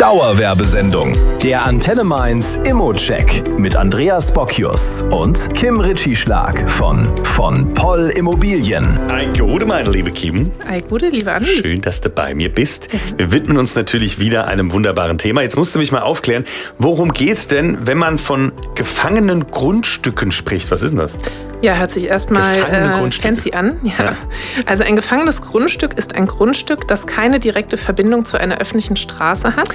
Dauerwerbesendung. Der Antenne Mainz Immo-Check mit Andreas Bockius und Kim Ritchie-Schlag von Poll Immobilien. Ei Gute, meine liebe Kim. Ei Gute, liebe Andi. Schön, dass du bei mir bist. Wir widmen uns natürlich wieder einem wunderbaren Thema. Jetzt musst du mich mal aufklären, worum geht's denn, wenn man von gefangenen Grundstücken spricht? Was ist denn das? Ja, hört sich erstmal fancy an. Ja. Also ein gefangenes Grundstück ist ein Grundstück, das keine direkte Verbindung zu einer öffentlichen Straße hat,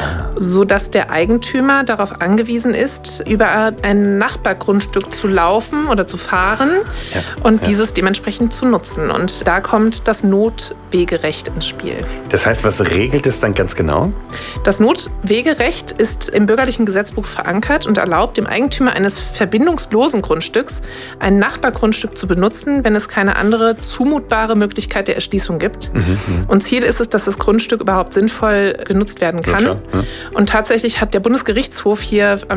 sodass der Eigentümer darauf angewiesen ist, über ein Nachbargrundstück zu laufen oder zu fahren und dieses dementsprechend zu nutzen. Und da kommt das Notwegerecht ins Spiel. Das heißt, was regelt es dann ganz genau? Das Notwegerecht ist im bürgerlichen Gesetzbuch verankert und erlaubt dem Eigentümer eines verbindungslosen Grundstücks ein Nachbargrundstück zu benutzen, wenn es keine andere zumutbare Möglichkeit der Erschließung gibt. Und Ziel ist es, dass das Grundstück überhaupt sinnvoll genutzt werden kann. Und tatsächlich hat der Bundesgerichtshof hier am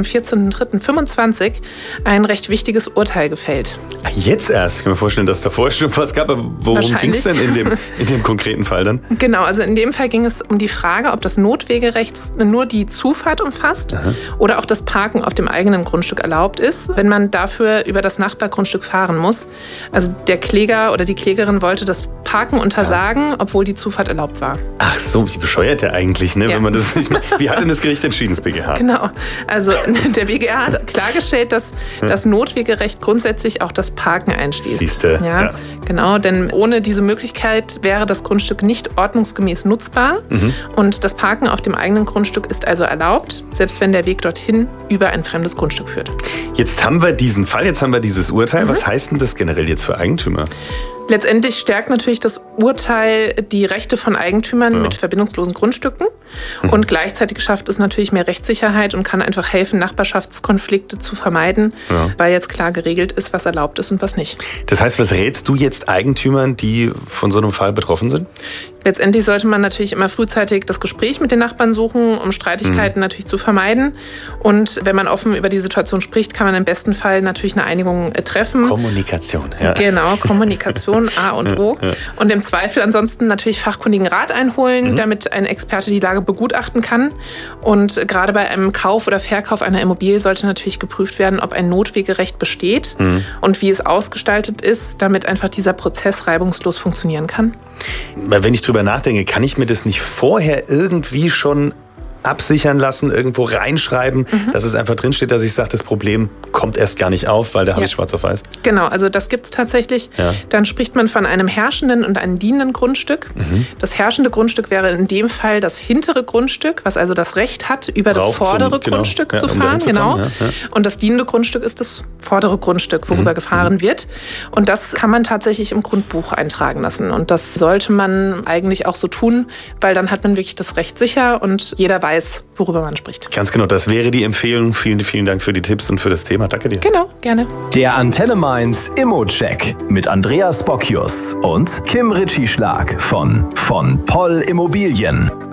14.03.25 ein recht wichtiges Urteil gefällt. Jetzt erst? Ich kann mir vorstellen, dass davor schon was gab. Aber worum ging es denn in dem konkreten Fall dann? Genau, also in dem Fall ging es um die Frage, ob das Notwegerecht nur die Zufahrt umfasst oder auch das Parken auf dem eigenen Grundstück erlaubt ist, wenn man dafür über das Nachbargrundstück fahren muss. Also der Kläger oder die Klägerin wollte das Parken untersagen, obwohl die Zufahrt erlaubt war. Ach so, wie bescheuert der eigentlich, ne? Wenn man das nicht macht. Wie hat denn das Gericht entschieden, das BGH? Genau, also der BGH hat klargestellt, dass das Notwegerecht grundsätzlich auch das Parken einschließt. Siehste. Ja, genau, denn ohne diese Möglichkeit wäre das Grundstück nicht ordnungsgemäß nutzbar und das Parken auf dem eigenen Grundstück ist also erlaubt, selbst wenn der Weg dorthin über ein fremdes Grundstück führt. Jetzt haben wir diesen Fall, jetzt haben wir dieses Urteil. Was heißt denn das generell jetzt für Eigentümer? Letztendlich stärkt natürlich das Urteil die Rechte von Eigentümern mit verbindungslosen Grundstücken und gleichzeitig schafft es natürlich mehr Rechtssicherheit und kann einfach helfen, Nachbarschaftskonflikte zu vermeiden, weil jetzt klar geregelt ist, was erlaubt ist und was nicht. Das heißt, was rätst du jetzt Eigentümern, die von so einem Fall betroffen sind? Letztendlich sollte man natürlich immer frühzeitig das Gespräch mit den Nachbarn suchen, um Streitigkeiten natürlich zu vermeiden. Und wenn man offen über die Situation spricht, kann man im besten Fall natürlich eine Einigung treffen. Kommunikation, ja. Genau, Kommunikation, A und O. Und im Zweifel ansonsten natürlich fachkundigen Rat einholen, damit ein Experte die Lage begutachten kann. Und gerade bei einem Kauf oder Verkauf einer Immobilie sollte natürlich geprüft werden, ob ein Notwegerecht besteht und wie es ausgestaltet ist, damit einfach dieser Prozess reibungslos funktionieren kann. Wenn ich drüber nachdenke, kann ich mir das nicht vorher irgendwie schon absichern lassen, irgendwo reinschreiben, dass es einfach drinsteht, dass ich sage, das Problem kommt erst gar nicht auf, weil da habe ich schwarz auf weiß. Genau, also das gibt es tatsächlich. Dann spricht man von einem herrschenden und einem dienenden Grundstück. Das herrschende Grundstück wäre in dem Fall das hintere Grundstück, was also das Recht hat, über das vordere Grundstück zu fahren. Und das dienende Grundstück ist das vordere Grundstück, worüber gefahren wird. Und das kann man tatsächlich im Grundbuch eintragen lassen. Und das sollte man eigentlich auch so tun, weil dann hat man wirklich das Recht sicher und jeder weiß, worüber man spricht. Ganz genau, das wäre die Empfehlung. Vielen, vielen Dank für die Tipps und für das Thema. Danke dir. Genau, gerne. Der Antenne Mainz Immo-Check mit Andreas Bockius und Kim Ritchie-Schlag von Poll Immobilien.